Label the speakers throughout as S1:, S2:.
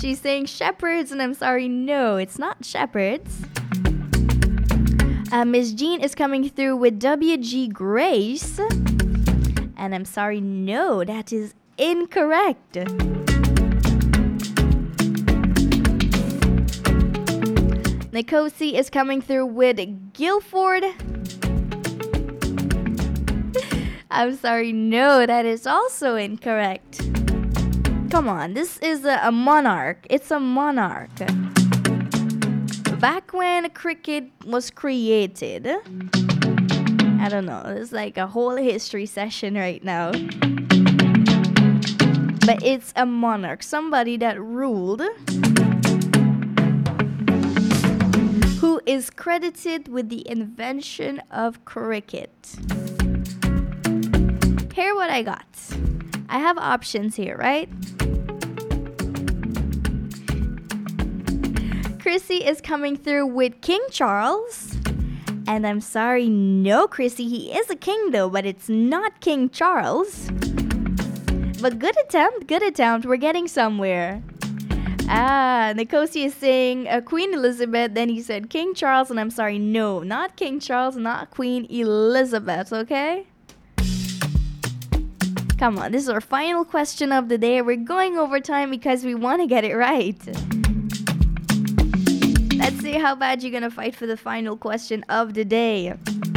S1: She's saying shepherds, and I'm sorry, no, it's not shepherds. Miss Jean is coming through with WG Grace. And I'm sorry, no, that is incorrect. Nikosi is coming through with Guilford. I'm sorry, no, that is also incorrect. Come on, this is a monarch. It's a monarch. Back when cricket was created, I don't know, it's like a whole history session right now. But it's a monarch, somebody that ruled, who is credited with the invention of cricket. Hear what I got. I have options here, right? Chrissy is coming through with King Charles. And I'm sorry, no, Chrissy, he is a king though, but it's not King Charles. But good attempt, we're getting somewhere. Nikosi is saying Queen Elizabeth, then he said King Charles, and I'm sorry, no, not King Charles, not Queen Elizabeth, okay? Come on, this is our final question of the day. We're going over time because we want to get it right. Let's see how bad you're gonna fight for the final question of the day.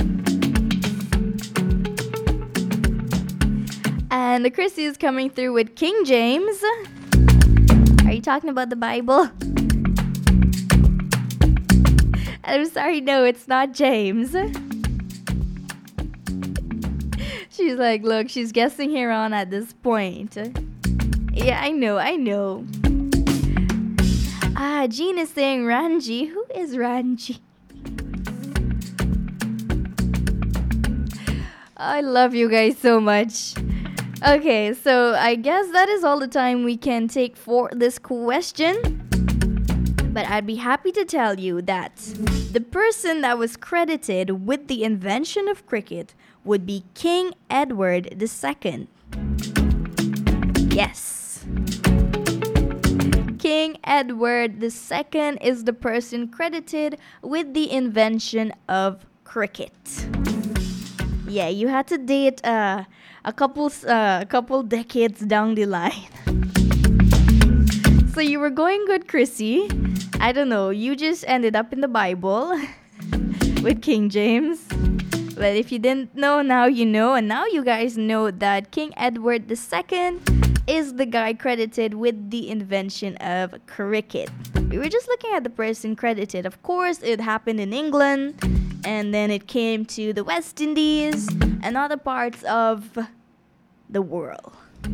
S1: And Chrissy is coming through with King James. Are you talking about the Bible? I'm sorry, no, it's not James. She's like, look, she's guessing here on at this point. Yeah, I know. Jean is saying Ranji. Who is Ranji? I love you guys so much. Okay, so I guess that is all the time we can take for this question. But I'd be happy to tell you that the person that was credited with the invention of cricket would be King Edward II. Yes. King Edward II is the person credited with the invention of cricket. Yeah, you had to date a couple decades down the line. So you were going good, Chrissy. I don't know, you just ended up in the Bible with King James. But if you didn't know, now you know. And now you guys know that King Edward II is the guy credited with the invention of cricket. We were just looking at the person credited. Of course, it happened in England. And then it came to the West Indies and other parts of the world.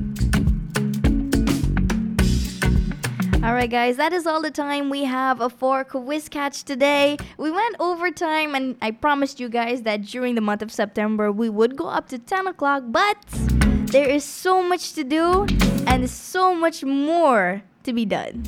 S1: Alright guys, that is all the time we have for Quiz Catch today. We went over time and I promised you guys that during the month of September we would go up to 10 o'clock, but there is so much to do and so much more to be done.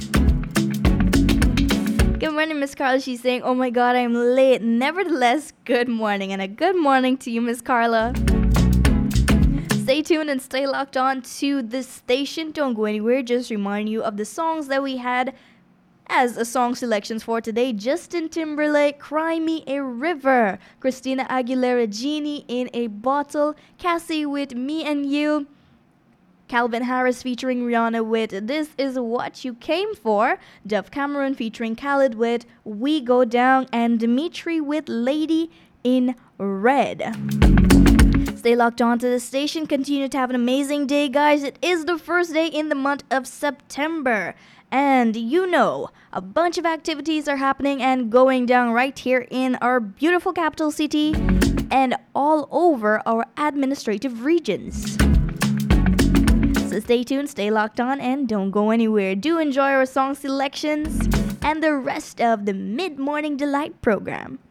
S1: Good morning, Miss Carla. She's saying, oh my god, I'm late. Nevertheless, good morning. And a good morning to you, Miss Carla. Stay tuned and stay locked on to this station. Don't go anywhere. Just remind you of the songs that we had as a song selections for today. Justin Timberlake, Cry Me a River. Christina Aguilera, Genie in a Bottle. Cassie with Me and You. Calvin Harris featuring Rihanna with This Is What You Came For. Dove Cameron featuring Khalid with We Go Down. And Dimitri with Lady in Red. Stay locked on to the station. Continue to have an amazing day, guys. It is the first day in the month of September. And you know, a bunch of activities are happening and going down right here in our beautiful capital city and all over our administrative regions. So stay tuned, stay locked on, and don't go anywhere. Do enjoy our song selections and the rest of the Mid-Morning Delight program.